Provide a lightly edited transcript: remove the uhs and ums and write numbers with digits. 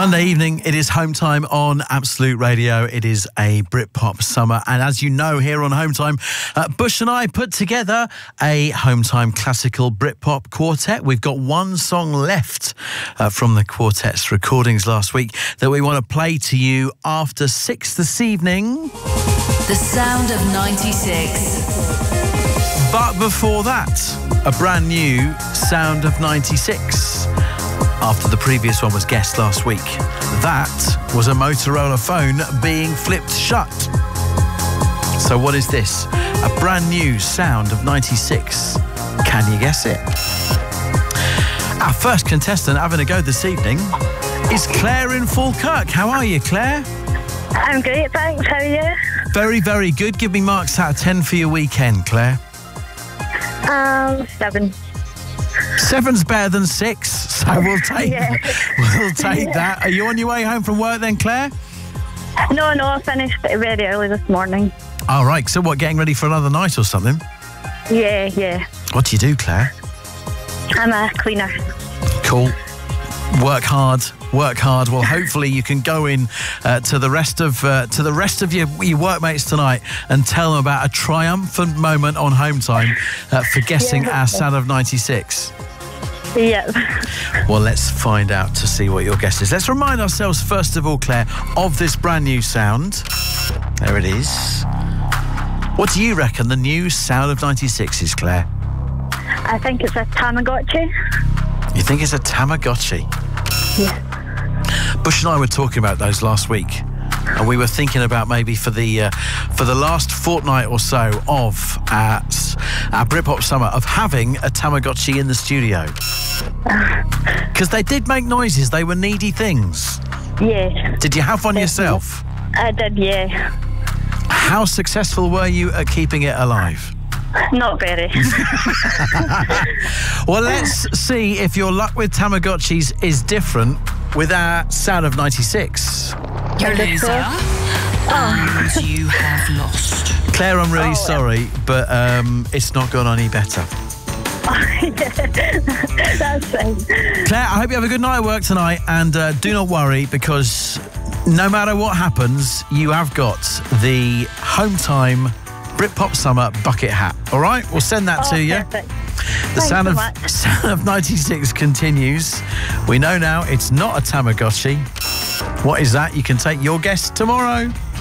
Monday evening, it is Home Time on Absolute Radio. It is a Britpop summer. And as you know, here on Home Time, Bush and I put together a Home Time classical Britpop quartet. We've got one song left from the quartet's recordings last week that we want to play to you after 6 this evening. The Sound of 96. But before that, a brand new Sound of 96. After the previous one was guessed last week. That was a Motorola phone being flipped shut. So what is this? A brand new Sound of 96. Can you guess it? Our first contestant having a go this evening is Claire in Falkirk. How are you, Claire? I'm great, thanks. How are you? Very, very good. Give me marks out of 10 for your weekend, Claire. 7. 7's better than 6, so we'll take that. Are you on your way home from work then, Claire? No, I finished very early this morning. All right, so what, getting ready for another night or something? Yeah. What do you do, Claire? I'm a cleaner. Cool. Work hard. Well, hopefully you can go in to the rest of your workmates tonight and tell them about a triumphant moment on Home Time for guessing our Sound of 96. Yeah. Well, let's find out to see what your guess is. Let's remind ourselves, first of all, Claire, of this brand new sound. There it is. What do you reckon the new Sound of 96 is, Claire? I think it's a Tamagotchi. You think it's a Tamagotchi? Yeah. Bush and I were talking about those last week, and we were thinking about maybe for the last fortnight or so of our Britpop summer of having a Tamagotchi in the studio, because they did make noises. They were needy things. Yeah. Did you have one yourself? I did, yeah. How successful were you at keeping it alive? Not very. Well, let's see if your luck with Tamagotchis is different with our Sound of 96. You're a loser. And you have lost. Claire, I'm really sorry, but it's not gone any better. That's fine. Claire, I hope you have a good night at work tonight, and do not worry, because no matter what happens, you have got the Home Time Britpop Summer bucket hat. All right, we'll send that to you. Perfect. The Sound Thanks of 96 continues. We know now it's not a Tamagotchi. What is that? You can take your guess tomorrow.